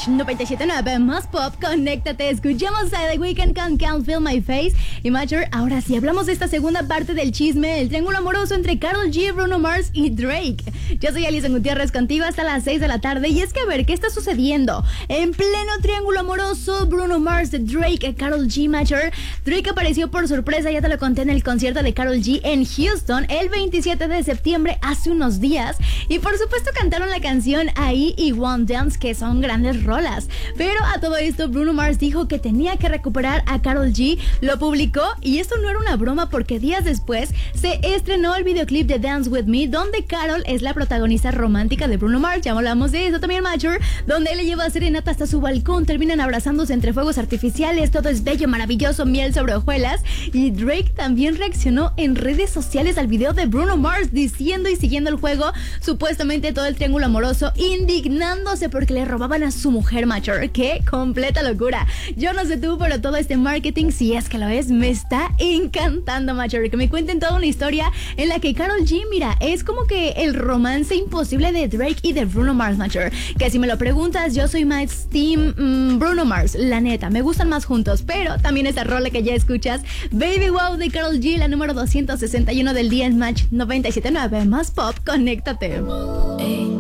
Match 97.9 más pop, conéctate. Escuchamos a The Weeknd con Can't Feel My Face. Y Matcher, ahora sí hablamos de esta segunda parte del chisme, el triángulo amoroso entre Karol G, Bruno Mars y Drake. Yo soy Alison Gutiérrez contigo hasta las 6 de la tarde. Y es que a ver, ¿qué está sucediendo? En pleno triángulo amoroso, Bruno Mars, Drake, Karol G, Matcher. Drake apareció por sorpresa, ya te lo conté, en el concierto de Karol G en Houston el 27 de septiembre, hace unos días. Y por supuesto cantaron la canción Ahí y One Dance, que son grandes rolas. Pero a todo esto, Bruno Mars dijo que tenía que recuperar a Karol G, lo publicó, y esto no era una broma porque días después se estrenó el videoclip de Dance With Me, donde Karol es la protagonista romántica de Bruno Mars. Ya hablamos de eso también, Matcher, donde él le lleva a serenata hasta su balcón, terminan abrazándose entre fuegos artificiales, todo es bello, maravilloso, miel sobre hojuelas. Y Drake también reaccionó en redes sociales al video de Bruno Mars, diciendo y siguiendo el juego, supuestamente todo el triángulo amoroso, indignándose porque le robaban a su mujer, Matcher. ¡Qué completa locura! Yo no sé tú, pero todo este marketing, si es que lo es, me está encantando, Matcher. Que me cuenten toda una historia en la que Karol G, mira, es como que el romance imposible de Drake y de Bruno Mars, Matcher. Que si me lo preguntas, yo soy más team Bruno Mars, la neta, me gustan más juntos. Pero también esta rola que ya escuchas, Baby Wow de Karol G, la número 261 del día en Match 97.9 más pop, conéctate. Ey.